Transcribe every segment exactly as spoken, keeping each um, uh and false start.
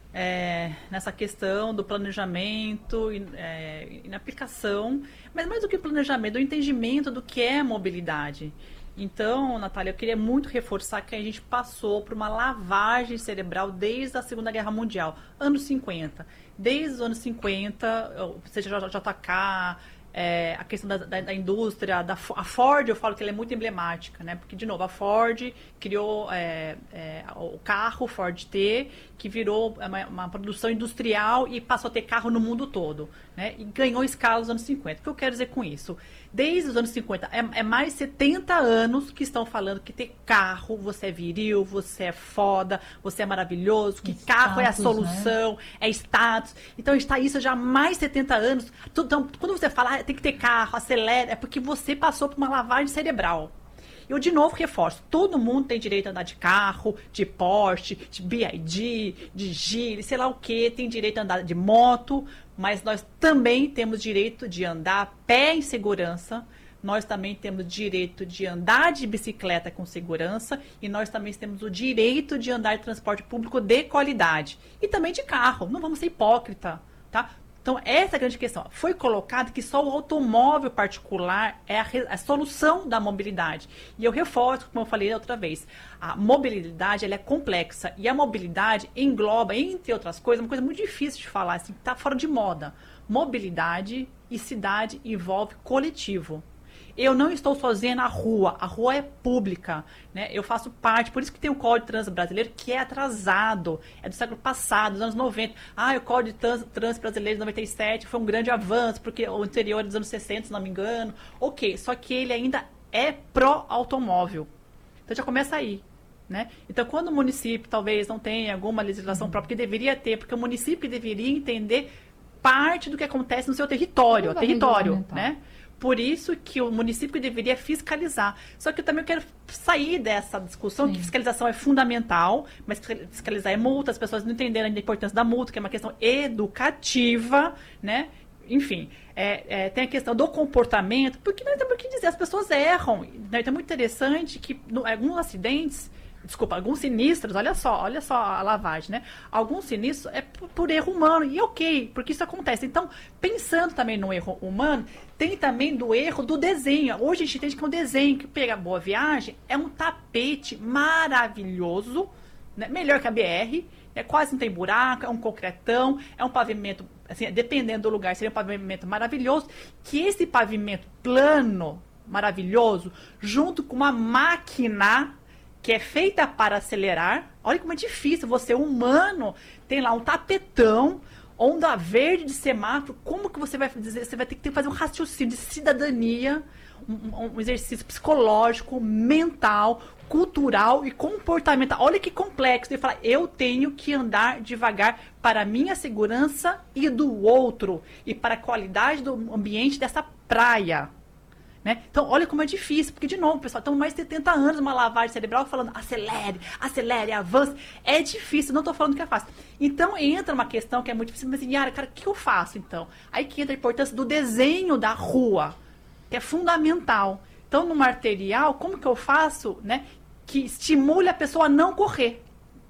é, nessa questão do planejamento e, é, e na aplicação, mas mais do que planejamento, do entendimento do que é mobilidade. Então, Natália, eu queria muito reforçar que a gente passou por uma lavagem cerebral desde a Segunda Guerra Mundial, anos cinquenta. Desde os anos cinquenta, seja J J K, é, a questão da, da, da indústria, da, a Ford, eu falo que ela é muito emblemática, né? Porque, de novo, a Ford criou é, é, o carro Ford T, que virou uma, uma produção industrial e passou a ter carro no mundo todo, né? E ganhou escala nos anos cinquenta. O que eu quero dizer com isso? Desde os anos cinquenta, é, é mais de setenta anos que estão falando que ter carro, você é viril, você é foda, você é maravilhoso, que Status, carro é a solução, né? É status. Então está isso já há mais de setenta anos. Então, quando você fala, ah, tem que ter carro, acelera, é porque você passou por uma lavagem cerebral. Eu, de novo, reforço. Todo mundo tem direito a andar de carro, de Porsche, de B Y D, de Geely, sei lá o que. Tem direito a andar de moto, mas nós também temos direito de andar a pé em segurança. Nós também temos direito de andar de bicicleta com segurança. E nós também temos o direito de andar de transporte público de qualidade. E também de carro. Não vamos ser hipócritas, tá? Então, essa é a grande questão. Foi colocado que só o automóvel particular é a, a solução da mobilidade. E eu reforço, como eu falei outra vez, a mobilidade ela é complexa. E a mobilidade engloba, entre outras coisas, uma coisa muito difícil de falar, assim, está fora de moda. Mobilidade e cidade envolve coletivo. Eu não estou sozinha na rua, a rua é pública, né? Eu faço parte, por isso que tem o Código de Trânsito Brasileiro, que é atrasado, é do século passado, dos anos noventa. Ah, o Código de Trânsito Brasileiro de noventa e sete foi um grande avanço, porque o anterior é dos anos sessenta, se não me engano. Ok, só que ele ainda é pró-automóvel. Então já começa aí, né? Então, quando o município talvez não tenha alguma legislação uhum. própria, que deveria ter, porque o município deveria entender parte do que acontece no seu território, território, né? Por isso que o município deveria fiscalizar. Só que eu também quero sair dessa discussão, Sim. que fiscalização é fundamental, mas fiscalizar é multa, as pessoas não entenderam ainda a importância da multa, que é uma questão educativa, né? Enfim, é, é, tem a questão do comportamento, porque nós temos que dizer, as pessoas erram. Né? Então é muito interessante que no, alguns acidentes, desculpa, alguns sinistros, olha só, olha só a lavagem, né? Alguns sinistros é por, por erro humano, e ok, porque isso acontece. Então, pensando também no erro humano, tem também do erro do desenho. Hoje a gente entende que é um desenho que pega Boa Viagem, é um tapete maravilhoso, né? Melhor que a B R, né? Quase não tem buraco, é um concretão, é um pavimento, assim, dependendo do lugar, seria um pavimento maravilhoso, que esse pavimento plano, maravilhoso, junto com uma máquina que é feita para acelerar. Olha como é difícil, você humano, tem lá um tapetão, onda verde de semáforo, como que você vai dizer? Você vai ter que fazer um raciocínio de cidadania, um, um exercício psicológico, mental, cultural e comportamental. Olha que complexo. Ele fala, eu tenho que andar devagar para a minha segurança e do outro, e para a qualidade do ambiente dessa praia. Né? Então, olha como é difícil, porque, de novo, pessoal, estamos mais de setenta anos uma lavagem cerebral falando acelere, acelere, avance. É difícil, não estou falando que é fácil. Então, entra uma questão que é muito difícil, mas assim, Yara, cara, o que eu faço, então? Aí que entra a importância do desenho da rua, que é fundamental. Então, no arterial, como que eu faço, né, que estimule a pessoa a não correr?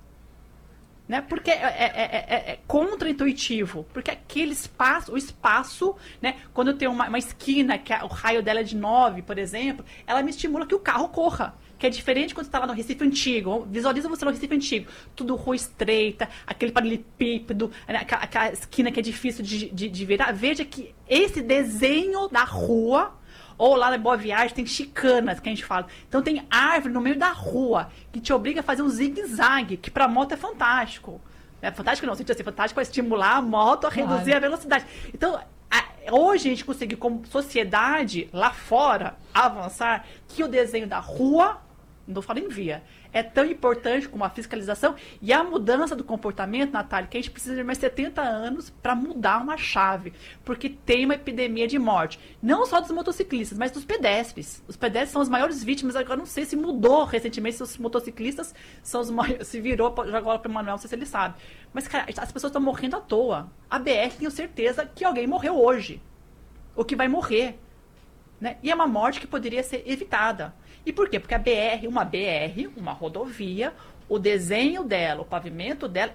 Né? Porque é, é, é, é contra-intuitivo, porque aquele espaço, o espaço, né? Quando eu tenho uma, uma esquina, que a, o raio dela é de nove, por exemplo, ela me estimula que o carro corra, que é diferente quando você está lá no Recife Antigo. Visualiza você no Recife Antigo, tudo rua estreita, aquele paralelepípedo, né? aquela, aquela esquina que é difícil de, de, de virar. Veja que esse desenho da rua, ou lá na Boa Viagem tem chicanas, que a gente fala. Então tem árvore no meio da rua, que te obriga a fazer um zigue-zague, que pra moto é fantástico. É fantástico não, sentido assim, fantástico para estimular a moto a reduzir claro. A velocidade. Então, a, hoje a gente conseguiu, como sociedade, lá fora, avançar, que o desenho da rua, não falo em via, é tão importante como a fiscalização e a mudança do comportamento, Natália, que a gente precisa de mais setenta anos para mudar uma chave, porque tem uma epidemia de morte, não só dos motociclistas, mas dos pedestres. Os pedestres são as maiores vítimas, agora não sei se mudou recentemente, se os motociclistas são os maiores, se virou, já agora para o Manuel, não sei se ele sabe. Mas, cara, as pessoas estão morrendo à toa. A B R, tenho certeza que alguém morreu hoje, ou que vai morrer. Né? E é uma morte que poderia ser evitada. E por quê? Porque a B R, uma B R, uma rodovia, o desenho dela, o pavimento dela